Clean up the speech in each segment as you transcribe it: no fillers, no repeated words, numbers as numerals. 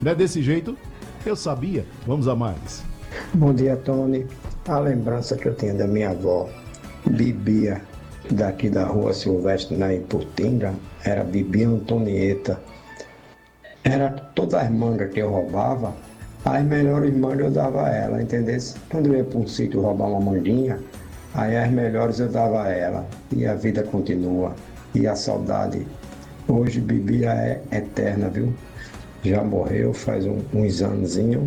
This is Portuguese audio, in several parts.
Não é desse jeito? Eu sabia. Vamos a mais. Bom dia, Tony. A lembrança que eu tenho da minha avó, Bibia, daqui da rua Silvestre, na Iputinga, era Bibia Antonieta. Era todas as mangas que eu roubava, as melhores mangas eu dava a ela, entendeu? Quando eu ia para um sítio roubar uma manguinha, aí as melhores eu dava a ela. E a vida continua. E a saudade, hoje Bibia é eterna, viu? Já morreu faz uns anozinhos.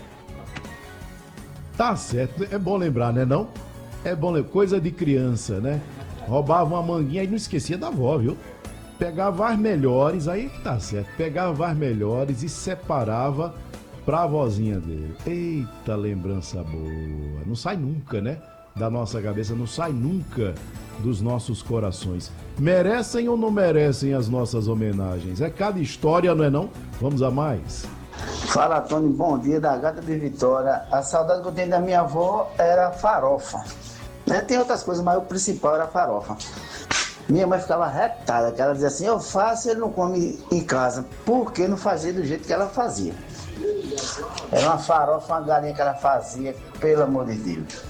Tá certo. É bom lembrar, né não? É bom lembrar. Coisa de criança, né? Roubava uma manguinha e não esquecia da avó, viu? Pegava as melhores, aí que tá certo. Pegava as melhores e separava pra vozinha dele. Eita, lembrança boa. Não sai nunca, né? Da nossa cabeça, não sai nunca dos nossos corações. Merecem ou não merecem as nossas homenagens? É cada história, não é não? Vamos a mais. Fala, Tony, bom dia, da Gata de Vitória. A saudade que eu tenho da minha avó era farofa. Né? Tem outras coisas, mas o principal era farofa. Minha mãe ficava retada, que ela dizia assim, eu faço, ele não come em casa, porque não fazia do jeito que ela fazia. Era uma farofa, uma galinha que ela fazia, pelo amor de Deus.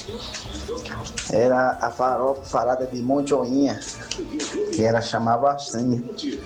Era a farofa falada de monchoinha, que ela chamava assim.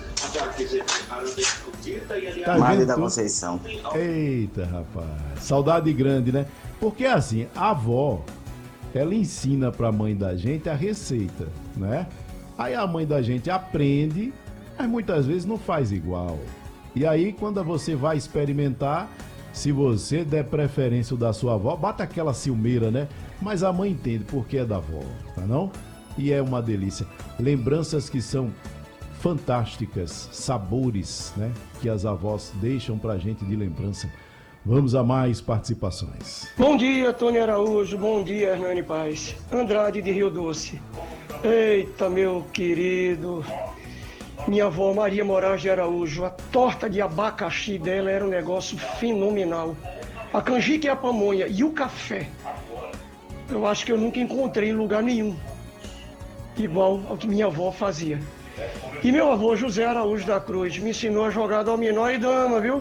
Tá Maria vendo da tudo? Conceição. Eita, rapaz. Saudade grande, né? Porque assim, a avó, ela ensina pra mãe da gente a receita, né? Aí a mãe da gente aprende, mas muitas vezes não faz igual. E aí, quando você vai experimentar, se você der preferência da sua avó, bata aquela ciumeira, né? Mas a mãe entende porque é da avó, tá não? E é uma delícia. Lembranças que são fantásticas, sabores, né? Que as avós deixam pra gente de lembrança. Vamos a mais participações. Bom dia, Tony Araújo. Bom dia, Hernani Paz. Andrade de Rio Doce. Eita, meu querido. Minha avó Maria Moraes de Araújo. A torta de abacaxi dela era um negócio fenomenal. A canjica e a pamonha e o café. Eu acho que eu nunca encontrei em lugar nenhum igual ao que minha avó fazia. E meu avô José Araújo da Cruz me ensinou a jogar dominó e dama, viu?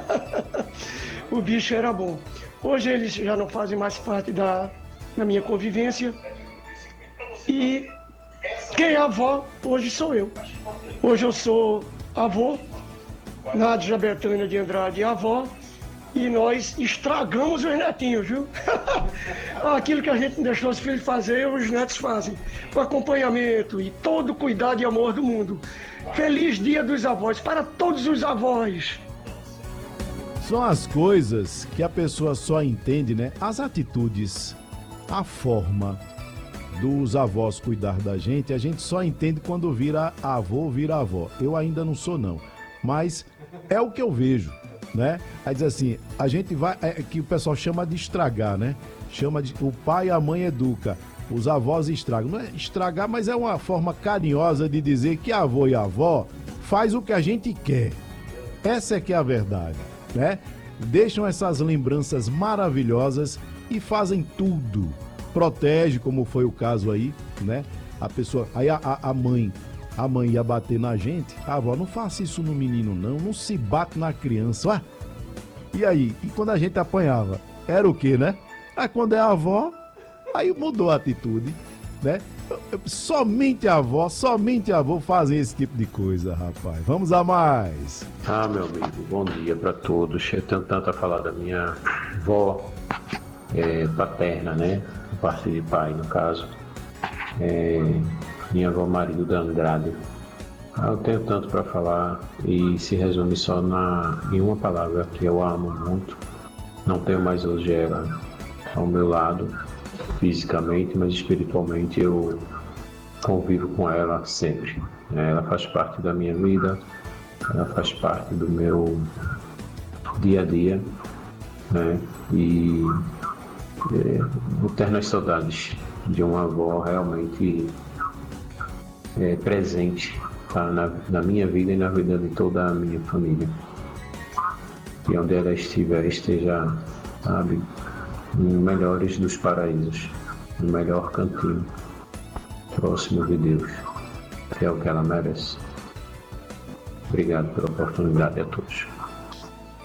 O bicho era bom. Hoje eles já não fazem mais parte da minha convivência. E quem é avó, hoje sou eu. Hoje eu sou avô, Nádia Betânia de Andrade é avó, e nós estragamos os netinhos, viu? Aquilo que a gente não deixou os filhos fazer, os netos fazem. Com acompanhamento e todo o cuidado e amor do mundo. Feliz Dia dos Avós para todos os avós. São as coisas que a pessoa só entende, né? As atitudes, a forma dos avós cuidar da gente, a gente só entende quando vira avô, vira avó. Eu ainda não sou não, mas é o que eu vejo, né? Aí diz assim, a gente vai, que o pessoal chama de estragar, né? Chama de, o pai e a mãe educa, os avós estragam. Não é estragar, mas é uma forma carinhosa de dizer que avô e avó faz o que a gente quer. Essa é que é a verdade, né? Deixam essas lembranças maravilhosas e fazem tudo. Protege, como foi o caso aí, né? A pessoa, aí a mãe ia bater na gente. A avó, não faça isso no menino não se bate na criança, ó. E aí, e quando a gente apanhava, era o quê, né? Aí quando é a avó, aí mudou a atitude, né? Somente a avó fazem esse tipo de coisa, rapaz. Vamos a mais. Ah, meu amigo, bom dia para todos. Eu tenho tanto a falar da minha avó paterna, né? A parte de pai, no caso. Minha avó Maria da Andrade. Eu tenho tanto para falar e se resume só em uma palavra que eu amo muito. Não tenho mais hoje ela ao meu lado, fisicamente, mas espiritualmente eu convivo com ela sempre. Ela faz parte da minha vida, ela faz parte do meu dia a dia, né? E eternas saudades de uma avó realmente presente, tá? Na minha vida e na vida de toda a minha família. E onde ela estiver, esteja, sabe, no melhores dos paraísos, no melhor cantinho, próximo de Deus, que é o que ela merece. Obrigado pela oportunidade a todos.